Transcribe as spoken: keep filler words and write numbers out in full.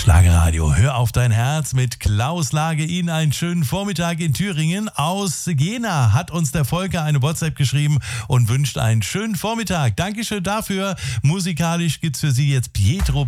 Schlagerradio, hör auf dein Herz mit Klaus Lage. Ihnen einen schönen Vormittag in Thüringen. Aus Jena hat uns der Volker eine WhatsApp geschrieben und wünscht einen schönen Vormittag. Dankeschön dafür. Musikalisch gibt's für Sie jetzt Pietro